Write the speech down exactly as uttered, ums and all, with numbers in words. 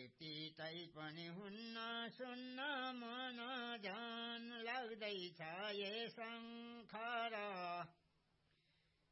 तै पनि हुन्न सुन्न मन झन लाग्दैछ ये शङ्खर